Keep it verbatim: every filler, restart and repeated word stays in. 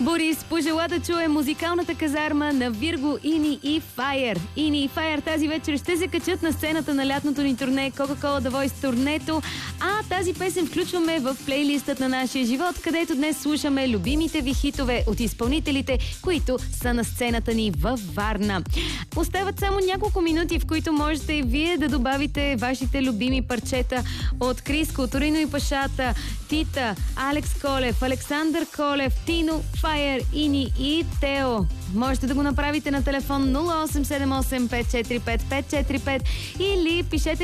Борис пожела да чуе музикалната казарма на Вирго, Ини и Файер. Ини и Файер тази вечер ще се качат на сцената на лятното ни турне Coca-Cola The Voice турнето, а тази песен включваме в плейлистът на нашия живот, където днес слушаме любимите ви хитове от изпълнителите, които са на сцената ни във Варна. Остават само няколко минути, в които можете и вие да добавите вашите любими парчета от Криско, Торино и Пашата, Тита, Алекс Колев, Александър Колев, Тино, Файер, Ини и Тео. Можете да го направите на телефон нула осем седем осем пет четири пет пет четири пет или пишете